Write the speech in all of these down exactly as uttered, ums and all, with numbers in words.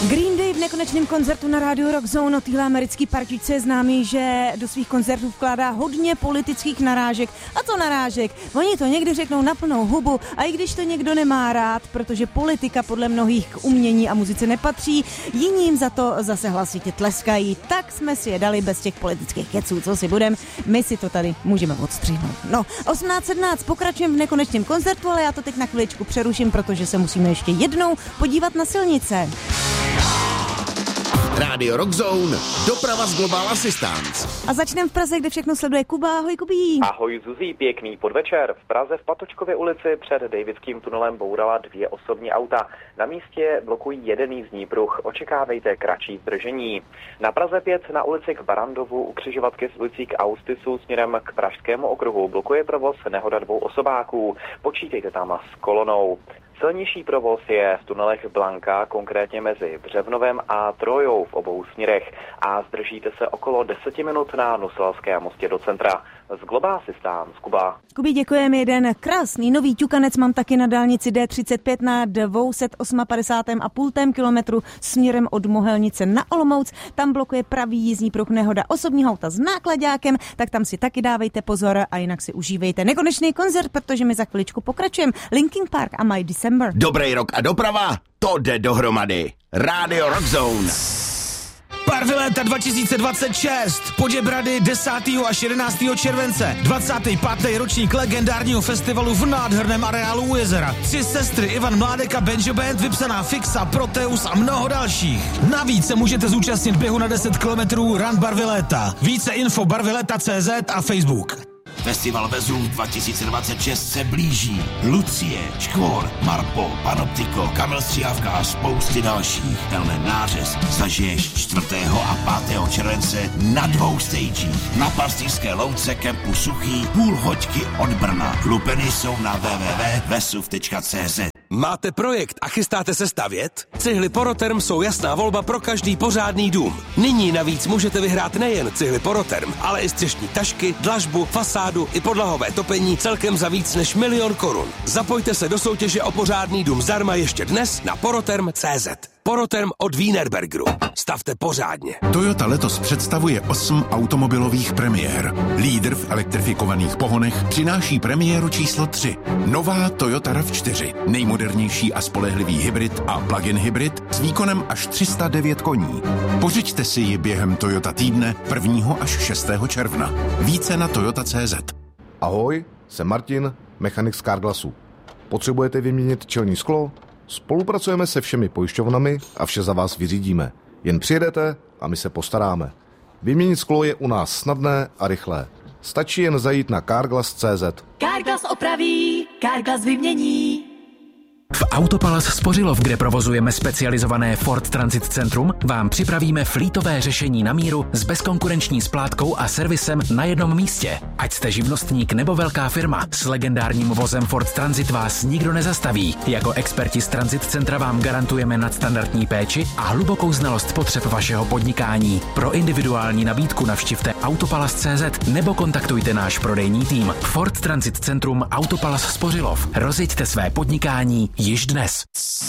Green Day v nekonečném koncertu na rádiu Rock Zone. O téhle americký partičce je známý, že do svých koncertů vkládá hodně politických narážek. A co narážek? Oni to někdy řeknou na plnou hubu a i když to někdo nemá rád, protože politika podle mnohých k umění a muzice nepatří, jiným za to zase hlasitě tleskají. Tak jsme si je dali bez těch politických keců, co si budem. My si to tady můžeme odstřihnout. No, osmnáct sedmnáct pokračujeme v nekonečném koncertu, ale já to teď na chviličku přeruším, protože se musíme ještě jednou podívat na silnice. Rádio Rock Zone, doprava z Global Assistance. A začneme v Praze, kde všechno sleduje Kuba. Ahoj, Kubí. Ahoj, Zuzí, pěkný podvečer. V Praze v Patočkově ulici před Davidským tunelem bourala dvě osobní auta. Na místě blokují jeden jízdní pruh. Očekávejte kratší zdržení. Na Praze pět na ulici k Barandovu u křižovatky s ulicí k Austisu směrem k Pražskému okruhu blokuje provoz nehoda dvou osobáků. Počítejte tam s kolonou. Silnější provoz je v tunelech Blanka, konkrétně mezi Břevnovem a Trojou v obou směrech a zdržíte se okolo deseti minut na Nuselském mostě do centra. Z Global Assistance, Kuba. Kubi, děkujeme. Jeden krásný nový ťukanec mám taky na dálnici D třicet pět na dvě stě padesát osm celá pět kilometru směrem od Mohelnice na Olomouc. Tam blokuje pravý jízdní pruh nehoda osobního auta s nákladákem, tak tam si taky dávejte pozor a jinak si užívejte nekonečný koncert, protože my za chviličku pokračujeme. Linkin Park a My December. Dobrý rok a doprava, to jde dohromady. Rádio Rock Zone. Barvy léta dva tisíce dvacet šest, Poděbrady desátého až jedenáctého července, dvacátý pátý ročník legendárního festivalu v nádherném areálu u jezera. Tři sestry, Ivan Mládek a Benjo Band, vypsaná Fixa, Proteus a mnoho dalších. Navíc se můžete zúčastnit běhu na deset kilometrů Run Barvy léta. Více info barvyleta tečka cé zet a Facebook. Festival Vezuv dva tisíce dvacet šest se blíží. Lucie, Škvor, Marpo, Panoptiko, Kamil Stříhavka a spousty dalších. Tenhle nářez zažiješ čtvrtého a pátého července na dvou stagích. Na Pastýřské louce kempu Suchý, půl hoďky od Brna. Lupeny jsou na w w w tečka vesuv tečka cé zet. Máte projekt a chystáte se stavět? Cihly Poroterm jsou jasná volba pro každý pořádný dům. Nyní navíc můžete vyhrát nejen cihly Poroterm, ale i střešní tašky, dlažbu, fasádu i podlahové topení celkem za víc než milion korun. Zapojte se do soutěže o pořádný dům zdarma ještě dnes na poroterm tečka cé zet. Poroterm od Wienerbergeru. Stavte pořádně. Toyota letos představuje osm automobilových premiér. Lídr v elektrifikovaných pohonech přináší premiéru číslo tři. Nová Toyota RAV čtyři. Nejmodernější a spolehlivý hybrid a plug-in hybrid s výkonem až tři sta devět koní. Pořiďte si ji během Toyota týdne prvního až šestého června. Více na toyota tečka cé zet. Ahoj, jsem Martin, mechanik z Carglassu. Potřebujete vyměnit čelní sklo? Spolupracujeme se všemi pojišťovnami a vše za vás vyřídíme. Jen přijedete a my se postaráme. Vyměnit sklo je u nás snadné a rychlé. Stačí jen zajít na carglass tečka cé zet. Carglass opraví, Carglass vymění. V Autopalas Spořilov, kde provozujeme specializované Ford Transit Centrum, vám připravíme flítové řešení na míru s bezkonkurenční splátkou a servisem na jednom místě. Ať jste živnostník nebo velká firma, s legendárním vozem Ford Transit vás nikdo nezastaví. Jako experti z Transit Centra vám garantujeme nadstandardní péči a hlubokou znalost potřeb vašeho podnikání. Pro individuální nabídku navštivte autopalas tečka cé zet nebo kontaktujte náš prodejní tým. Ford Transit Centrum Autopalas Spořilov. Rozjeďte své podnikání již dnes.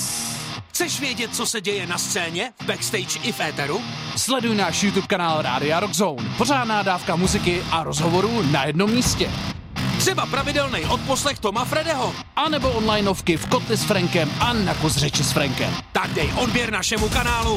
Chceš vědět, co se děje na scéně, v backstage i v éteru? Sleduj náš YouTube kanál Rádia Rock Zone. Pořádná dávka muziky a rozhovorů na jednom místě. Třeba pravidelný odposlech Toma Fredeho. A nebo onlineovky v Kotli s Frankem a na kus řeči s Frankem. Tak dej odběr našemu kanálu.